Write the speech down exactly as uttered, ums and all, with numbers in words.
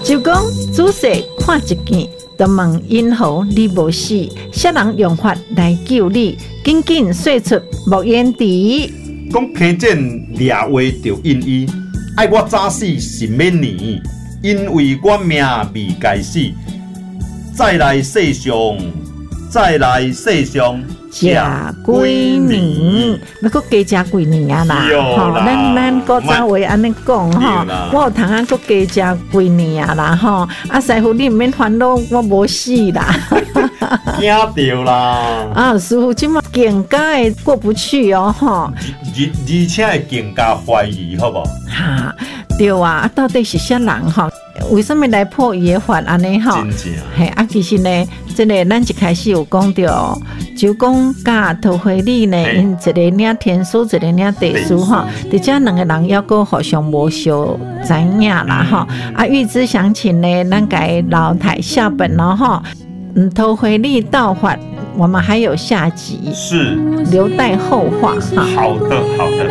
就讲仔细看一件，就问因何你无死，啥人用法来救你？紧紧说出莫言迟。 讲听见掠话就因伊，爱我早死是免年，因为我命未该死。再来世上，再来世上。 食几年，要搁加食几年啊啦！吼，咱咱古早话安尼讲吼，我有通啊搁加食几年啊啦吼。啊，师傅你毋免烦恼，我无死啦。 惊着啦！ 啊，师傅即马更加会过不去哦吼。 而而且会更加怀疑，好无？ 哈，对啊，啊到底是啥人吼？为什么来破伊的法安尼吼？ 真正嘿啊，其实呢，真个咱一开始有讲到，就讲甲桃花李呢，因一个领天书，一个领地书吼，伫遮两个人要个互相无相知影啦吼。啊，预知详情呢，咱改老台下本了吼。嗯，桃花李道法，我们还有下集， 是留待后话哈。 好的，好的。